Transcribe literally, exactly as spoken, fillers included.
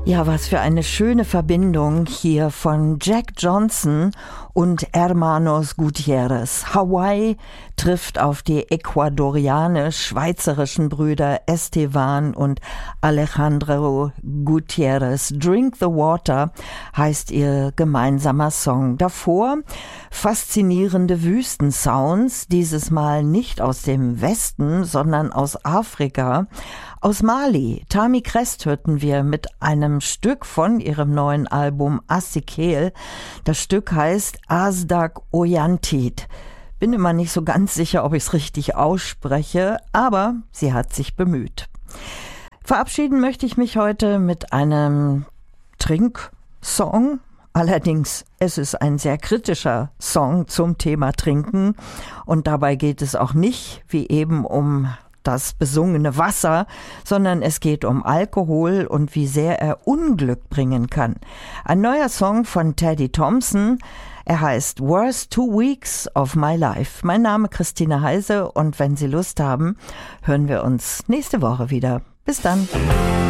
Ja, was für eine schöne Verbindung hier von Jack Johnson und Hermanos Gutierrez. Hawaii trifft auf die ecuadorianisch-schweizerischen Brüder Esteban und Alejandro Gutierrez. Drink the Water heißt ihr gemeinsamer Song. Davor faszinierende Wüstensounds, dieses Mal nicht aus dem Westen, sondern aus Afrika. Aus Mali, Tami Crest hörten wir mit einem Stück von ihrem neuen Album Asikel. Das Stück heißt Asdak Oyantid. Bin immer nicht so ganz sicher, ob ich es richtig ausspreche, aber sie hat sich bemüht. Verabschieden möchte ich mich heute mit einem Trinksong. Allerdings, es ist ein sehr kritischer Song zum Thema Trinken und dabei geht es auch nicht, wie eben, um das besungene Wasser, sondern es geht um Alkohol und wie sehr er Unglück bringen kann. Ein neuer Song von Teddy Thompson, er heißt Worst Two Weeks of My Life. Mein Name Christine Heise und wenn Sie Lust haben, hören wir uns nächste Woche wieder. Bis dann.